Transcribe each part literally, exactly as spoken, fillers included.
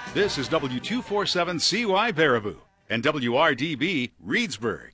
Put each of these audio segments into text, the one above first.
This is W two forty-seven C Y Baraboo and W R D B Reedsburg.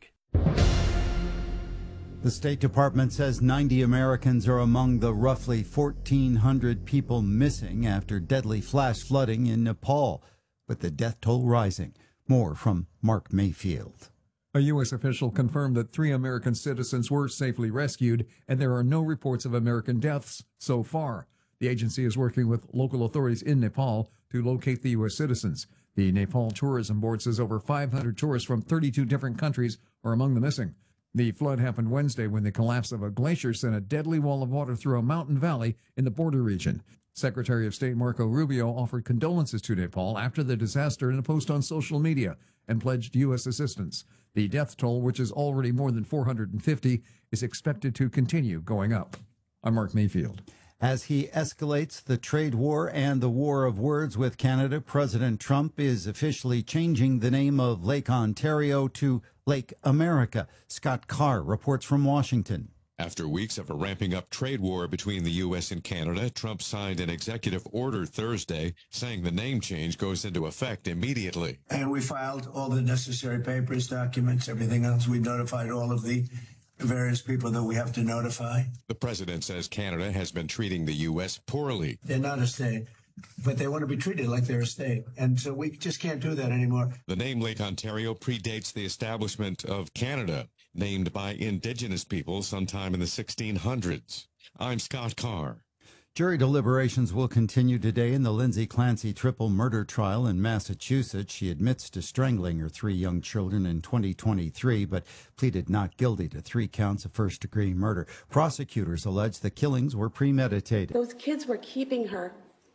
The State Department says ninety Americans are among the roughly fourteen hundred people missing after deadly flash flooding in Nepal, with the death toll rising. More from Mark Mayfield. A U S official confirmed that three American citizens were safely rescued, and there are no reports of American deaths so far. The agency is working with local authorities in Nepal to locate the U S citizens. The Nepal Tourism Board says over five hundred tourists from thirty-two different countries are among the missing. The flood happened Wednesday when the collapse of a glacier sent a deadly wall of water through a mountain valley in the border region. Secretary of State Marco Rubio offered condolences to Nepal after the disaster in a post on social media and pledged U S assistance. The death toll, which is already more than four hundred fifty, is expected to continue going up. I'm Mark Mayfield. As he escalates the trade war and the war of words with Canada, President Trump is officially changing the name of Lake Ontario to Lake America. Scott Carr reports from Washington. After weeks of a ramping-up trade war between the U S and Canada, Trump signed an executive order Thursday saying the name change goes into effect immediately. And we filed all the necessary papers, documents, everything else. We notified all of the various people that we have to notify. The president says Canada has been treating the U S poorly. They're not a state, but they want to be treated like they're a state. And so we just can't do that anymore. The name Lake Ontario predates the establishment of Canada, named by Indigenous people sometime in the sixteen hundreds. I'm Scott Carr. Jury deliberations will continue today in the Lindsay Clancy triple murder trial in Massachusetts. She admits to strangling her three young children in twenty twenty-three, but pleaded not guilty to three counts of first-degree murder. Prosecutors allege the killings were premeditated. Those kids were keeping her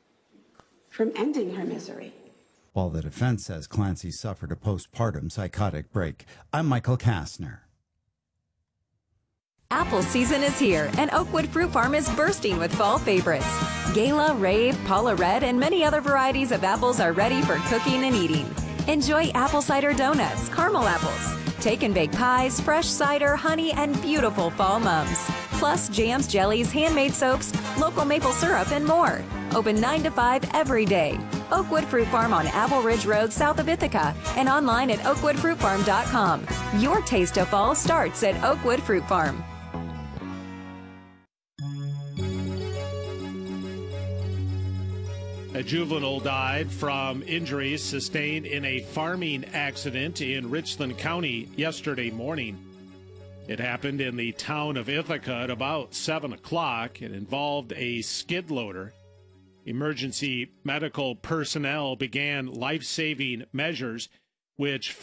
from ending her misery. While the defense says Clancy suffered a postpartum psychotic break. I'm Michael Kastner. Apple season is here, and Oakwood Fruit Farm is bursting with fall favorites. Gala, Rave, Paula Red, and many other varieties of apples are ready for cooking and eating. Enjoy apple cider donuts, caramel apples, take and bake pies, fresh cider, honey, and beautiful fall mums. Plus jams, jellies, handmade soaps, local maple syrup, and more. Open nine to five every day. Oakwood Fruit Farm on Apple Ridge Road south of Ithaca and online at oakwood fruit farm dot com. Your taste of fall starts at Oakwood Fruit Farm. A juvenile died from injuries sustained in a farming accident in Richland County yesterday morning. It happened in the town of Ithaca at about seven o'clock. It involved a skid loader. Emergency medical personnel began life-saving measures, which